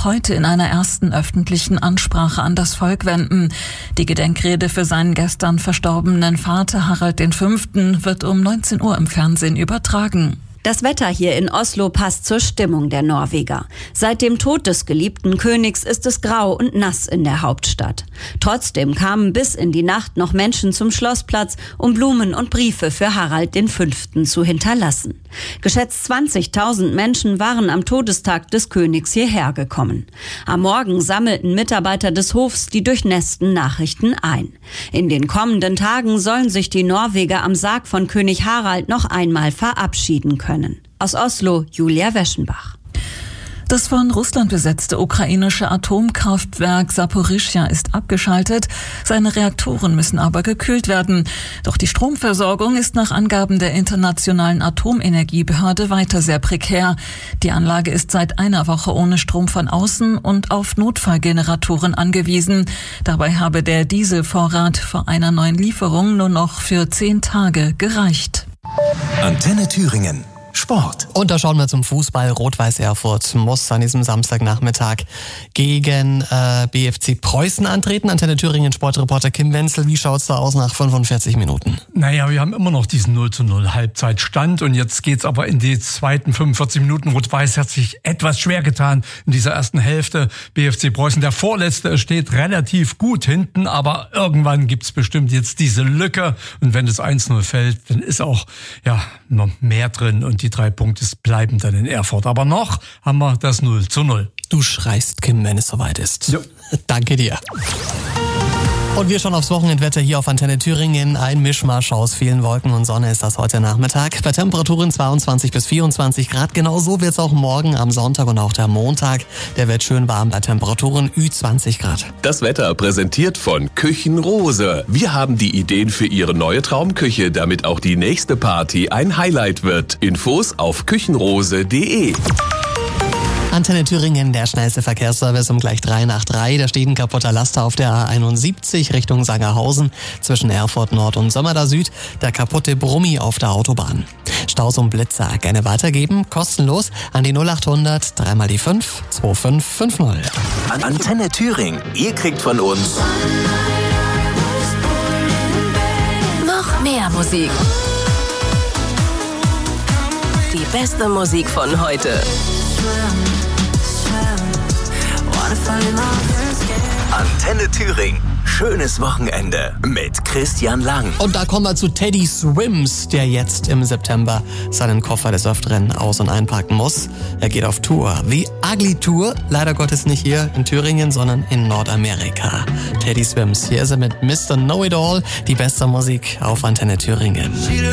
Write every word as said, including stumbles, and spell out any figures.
noch heute in einer ersten öffentlichen Ansprache an das Volk wenden. Die Gedenkrede für seinen gestern verstorbenen Vater Harald der Fünfte wird um neunzehn Uhr im Fernsehen übertragen. Das Wetter hier in Oslo passt zur Stimmung der Norweger. Seit dem Tod des geliebten Königs ist es grau und nass in der Hauptstadt. Trotzdem kamen bis in die Nacht noch Menschen zum Schlossplatz, um Blumen und Briefe für Harald der Fünfte zu hinterlassen. Geschätzt zwanzigtausend Menschen waren am Todestag des Königs hierher gekommen. Am Morgen sammelten Mitarbeiter des Hofs die durchnässten Nachrichten ein. In den kommenden Tagen sollen sich die Norweger am Sarg von König Harald noch einmal verabschieden können. Aus Oslo, Julia Weschenbach. Das von Russland besetzte ukrainische Atomkraftwerk Saporischschja ist abgeschaltet. Seine Reaktoren müssen aber gekühlt werden. Doch die Stromversorgung ist nach Angaben der Internationalen Atomenergiebehörde weiter sehr prekär. Die Anlage ist seit einer Woche ohne Strom von außen und auf Notfallgeneratoren angewiesen. Dabei habe der Dieselvorrat vor einer neuen Lieferung nur noch für zehn Tage gereicht. Antenne Thüringen. Sport. Und da schauen wir zum Fußball. Rot-Weiß Erfurt muss an diesem Samstagnachmittag gegen äh, B F C Preußen antreten. Antenne Thüringen Sportreporter Kim Wenzel. Wie schaut's da aus nach fünfundvierzig Minuten? Naja, wir haben immer noch diesen null zu null Halbzeitstand und jetzt geht's aber in die zweiten fünfundvierzig Minuten. Rot-Weiß hat sich etwas schwer getan in dieser ersten Hälfte. B F C Preußen, der Vorletzte, steht relativ gut hinten, aber irgendwann gibt's bestimmt jetzt diese Lücke und wenn das eins null fällt, dann ist auch ja noch mehr drin und die drei Punkte bleiben dann in Erfurt. Aber noch haben wir das null zu null. Du schreist, Kim, wenn es soweit ist. Jo. Danke dir. Und wir schauen aufs Wochenendwetter hier auf Antenne Thüringen. Ein Mischmasch aus vielen Wolken und Sonne ist das heute Nachmittag. Bei Temperaturen zweiundzwanzig bis vierundzwanzig Grad. Genau so wird es auch morgen am Sonntag und auch der Montag. Der wird schön warm bei Temperaturen ü zwanzig Grad. Das Wetter präsentiert von Küchenrose. Wir haben die Ideen für Ihre neue Traumküche, damit auch die nächste Party ein Highlight wird. Infos auf küchenrose punkt de. Antenne Thüringen, der schnellste Verkehrsservice um gleich drei nach drei. Da steht ein kaputter Laster auf der A einundsiebzig Richtung Sangerhausen zwischen Erfurt Nord und Sömmerda Süd. Der kaputte Brummi auf der Autobahn. Staus und Blitzer gerne weitergeben, kostenlos an die null achthundert drei mal die fünf zwei fünf fünf null. Antenne Thüringen, ihr kriegt von uns noch mehr Musik. Die beste Musik von heute. Antenne Thüringen. Schönes Wochenende mit Christian Lang. Und da kommen wir zu Teddy Swims, der jetzt im September seinen Koffer des Öfteren aus- und einpacken muss. Er geht auf Tour. The Ugly Tour. Leider Gottes nicht hier in Thüringen, sondern in Nordamerika. Teddy Swims. Hier ist er mit Mister Know-It-All. Die beste Musik auf Antenne Thüringen.